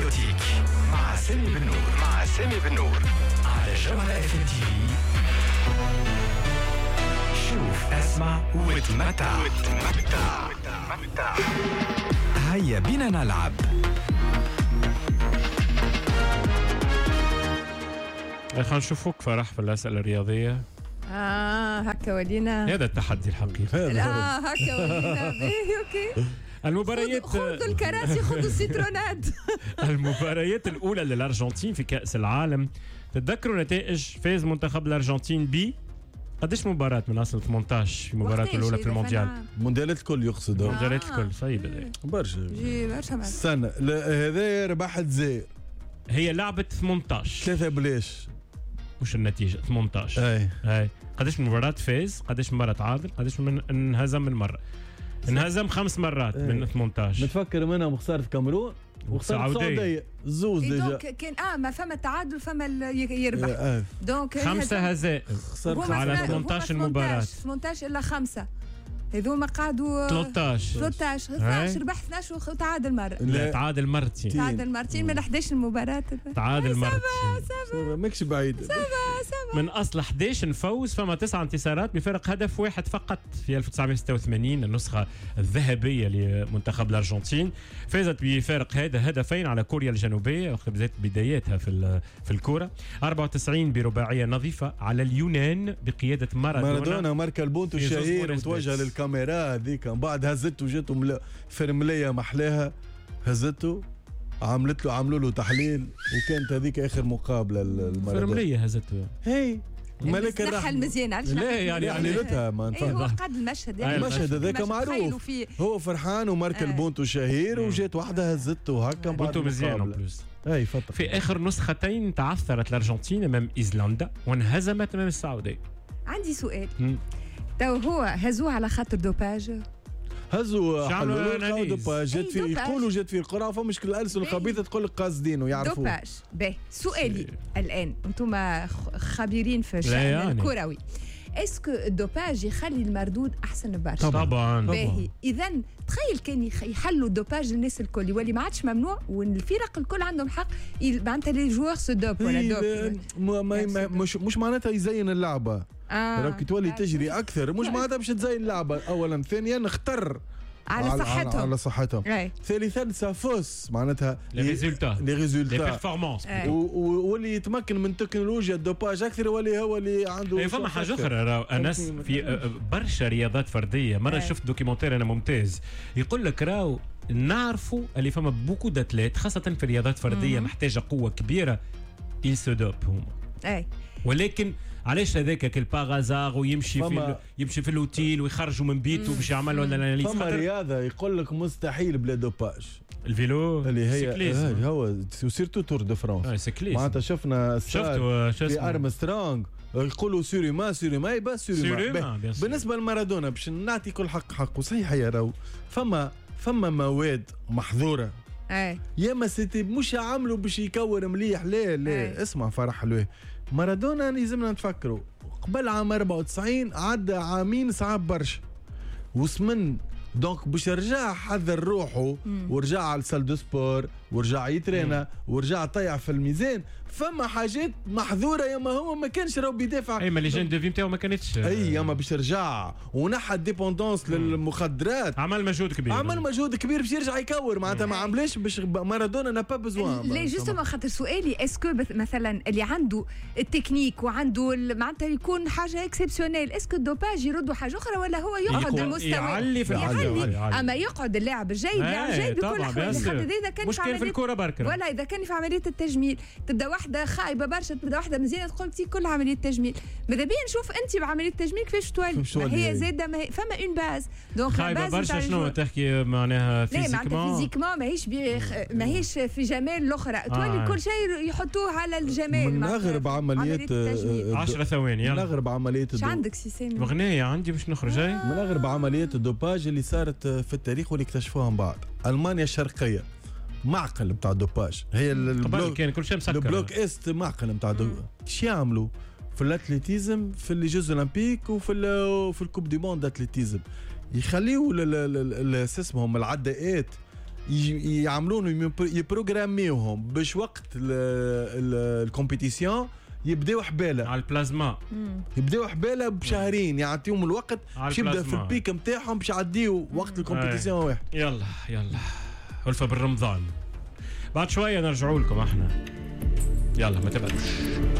بيوتيك مع سامي بن نور على جوهرة اف ام تي في. شوف اسمع وتمتع. هيا بينا نلعب. خلينا نشوفوك فرح في الأسئلة الرياضية. هكا ولينا. هذا التحدي الحقيقي. لا هكا ولينا. اوكي. المباريات خذوا الكراسي خذوا السيترونات. المباريات الأولى للأرجنتين في كأس العالم. تتذكروا نتائج فاز منتخب الأرجنتين ب قديش مباراة من أصل 18 في مباراته الأولى في المونديال؟ مونديالات الكل يقصدوا. مونديالات الكل صعيب برشا. برشا استنى هذا ربح الجزائر. هي لعبة 18 3 بلاش. مش النتيجة 18. هاي قديش مباراة فاز، قديش مباراة تعادل، قديش من انهزم من مرة. انهزم 5 مرات من 18. نتفكر منهم خسارة في كاميرون وخسارة السعودية زوز ديجا. كان ما فما تعادل فما يربح. دونك 5 هزائم على 18 مباراة. 18 إلا 5 هذوما قعدوا 13 ربح 12 وتعادل مرة. لا تعادل مرتين من 11 مباراة. تعادل مرتين. ماكش بعيد. من أصل 11 فوز فما 9 انتصارات بفرق هدف واحد فقط في 1986 النسخة الذهبية لمنتخب الأرجنتين. فازت بفارق هدفين على كوريا الجنوبية وقت بداياتها في الكورة. 94 برباعية نظيفة على اليونان بقيادة مارادونا ماركا البونتو الشهير وتوجه للكاميرا هذيك. من بعد هزته وجاته فرملية محلاها هزته عملوا له تحليل وكانت هذيك اخر مقابله فرمليه هزته هي ملك الرحمه المزيان لا يعني ليلتها ما نفهم. هو قد المشهد يعني المشهد هذاك معروف. هو فرحان ومارك البونتو شهير وجات واحده هزته هكا بونتو مزيان بلوس. اي فتره في اخر نسختين تعثرت الارجنتين امام ايسلندا وانهزمت امام السعوديه. عندي سؤال. تو هو هزوه على خاطر دوباج. هزوا حلوا دوباج جات في يقولوا جات في القرعه فمشكل الالسن الخبيثه تقول لك قاصدينه يعرفوا دوباج. سؤالي الان انتم خبيرين في الشأن الكروي. اسكو الدوباج يخلي المردود احسن برشا؟ طبعا باهي. اذا تخيل كان يحلوا الدوباج للناس الكل يولي ما عادش ممنوع والفرق الكل عندهم حق معناتها لي جوار سو دوب ولا دوب. مش معناتها يزين اللعبه. راك تولي تجري اكثر مش معناتها باش تزين اللعبه. اولا ثانيا اختر على صحتهم. ثالثا سافوس معناتها لي ريزولتا لي بيرفورمانس واللي يتمكن من تكنولوجيا الدوباج اكثر يولي هو اللي عنده. فما حاجه اخرى انس في برشا رياضات فرديه. مره شفت دوكيومنتير انا ممتاز يقول لك راو نعرفوا اللي فما بوكو داتليت خاصه في الرياضات فرديه محتاجه قوه كبيره يل سو دوب هما. ولكن علاش هذاك كالباغازار ويمشي في الاوتيل ويخرجوا من بيته باش يعملوا الاناليز. فما رياضه يقول لك مستحيل بلا دوباج. الفيلو اللي هي هو سيرتو تور دو فرانس. معناتها شفنا في ارمسترونغ يقولوا سوري ما يبقى سوري. بالنسبه لمارادونا باش نعطي كل حقه صحيح يا راو فما مواد محظوره. يا ما سيتي مش عامله باش يكور مليح. لا اسمع فرح حلوه. مارادونا لازمنا نتفكروا قبل عام 94 عدى عامين صعب برشا وسمن دونك باش يرجع حذر روحه ورجع على السال دو سبور ورجع يترينا ورجع طيع في الميزان. فما حاجات محظوره ياما هو ما كانش راهو بيدافع. اي ما لي جين دو في نتاعو ما كانتش ياما باش يرجع ونحى الديبوندونس للمخدرات. عمل مجهود كبير باش يرجع يكور معناتها ما عملش باش مارادونا نا با بزوان. لا جوستومون خاطر سؤالي اسكو مثلا اللي عنده التكنيك وعنده معناتها يكون حاجه اكسبسيونيل اسكو الدوباج يردوا حاجه اخرى ولا هو يقعد المستوى يعلي اما يقعد اللاعب الجيد بكل الاحوال. خاطر اذا كان في الكره بركه ولا اذا كان في عمليه التجميل تبدا واحده خايبه برشا تبدا واحده مزيانه تقول لك كل عمليه تجميل. ماذا بيا نشوف انت بعمليه التجميل كيفاش تولي. هي زاده فما اون باز دونك خايبه برشا. شنو تحكي معناها فيزيكمون ماهيش في جمال الاخرى تولي كل شيء يحطوه على الجمال. من اغرب عمليات 10 ثواني يلا. من اغرب عمليات ايش عندك سي سامي؟ اغنيه عندي باش نخرج. من اغرب عمليات الدوباج اللي صارت في التاريخ واللي اكتشفوها من بعد. المانيا الشرقيه معقل بتاع الدوباج. هي البلوك كان كل شيء مسكر. البلوك است معقل بتاع الدوباج. ايش يعملوا في الاتليتيزم في لي جوز اولمبيك وفي الكوب دي موند اتليتيزم يخليوا اسمهم العداءات يعملون يبروغراميوهم باش وقت الكومبيتيسيون يبداو حباله على البلازما، يبداو حباله بشهرين، يعطيهم الوقت باش يبدا في البيك نتاعهم باش يعديو وقت الكومبيتيسيون واحد. يلا ألفة بالرمضان، بعد شويه نرجعوا لكم احنا. يلا ما تبعدوش.